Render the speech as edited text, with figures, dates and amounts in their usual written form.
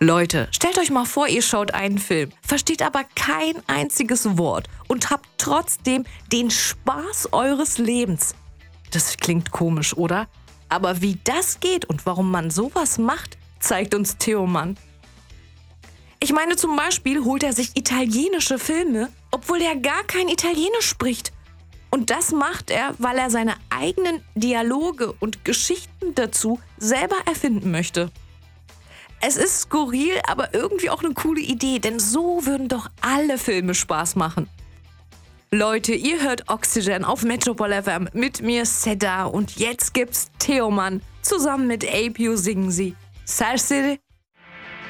Leute, stellt euch mal vor, ihr schaut einen Film, versteht aber kein einziges Wort und habt trotzdem den Spaß eures Lebens. Das klingt komisch, oder? Aber wie das geht und warum man sowas macht, zeigt uns Theoman. Ich meine, zum Beispiel holt er sich italienische Filme, obwohl er gar kein Italienisch spricht. Und das macht er, weil er seine eigenen Dialoge und Geschichten dazu selber erfinden möchte. Es ist skurril, aber irgendwie auch eine coole Idee, denn so würden doch alle Filme Spaß machen. Leute, ihr hört Oxygen auf Metropol FM mit mir Seda und jetzt gibt's Theoman. Zusammen mit Apio singen sie Serseri